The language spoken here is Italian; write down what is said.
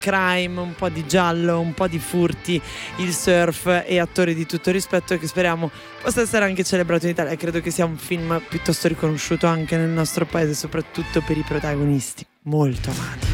crime, un po' di giallo, un po' di furti, il surf e attori di tutto rispetto che speriamo possa essere anche celebrato in Italia. Credo che sia un film piuttosto riconosciuto anche nel nostro paese, soprattutto per i protagonisti molto amati.